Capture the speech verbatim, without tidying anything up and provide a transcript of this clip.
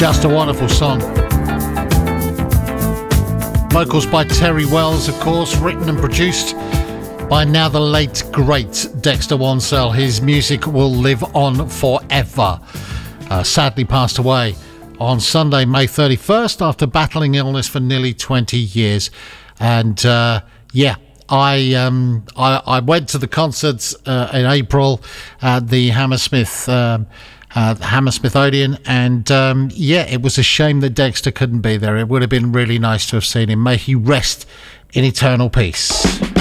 Just a wonderful song. Vocals by Terry Wells, of course, written and produced by now the late, great Dexter Wansel. His music will live on forever. Uh, sadly passed away on Sunday, May thirty-first, after battling illness for nearly twenty years. And uh, yeah, I, um, I I went to the concerts uh, in April at the Hammersmith um, uh, Hammersmith Odeon, and um, yeah, it was a shame that Dexter couldn't be there. It would have been really nice to have seen him. May he rest in eternal peace.